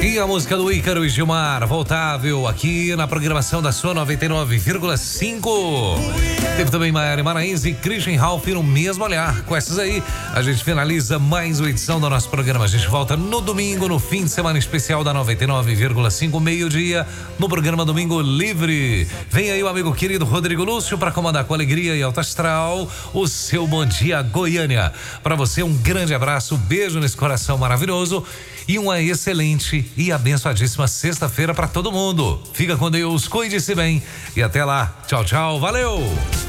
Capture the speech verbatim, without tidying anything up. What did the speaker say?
E a música do Ícaro e Gilmar, Voltável, aqui na programação da sua noventa e nove vírgula cinco. Teve também Maiara Maraíza e Christian Ralph no mesmo olhar. Com essas aí, a gente finaliza mais uma edição do nosso programa. A gente volta no domingo, no fim de semana especial da noventa e nove vírgula cinco, meio-dia, no programa Domingo Livre. Vem aí o amigo querido Rodrigo Lúcio para comandar com alegria e alto astral o seu Bom Dia Goiânia. Para você, um grande abraço, beijo nesse coração maravilhoso e uma excelente e abençoadíssima sexta-feira para todo mundo. Fica com Deus, cuide-se bem e até lá. Tchau, tchau, valeu!